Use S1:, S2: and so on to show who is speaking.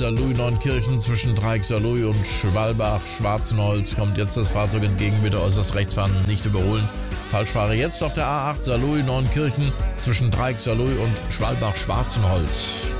S1: Saarlouis Neunkirchen zwischen Dreieck Saarlouis und Schwalbach-Schwarzenholz kommt jetzt das Fahrzeug entgegen, bitte äußerst rechts fahren, nicht überholen. Falschfahrer jetzt auf der A8 Saarlouis Neunkirchen zwischen Dreieck Saarlouis und Schwalbach-Schwarzenholz.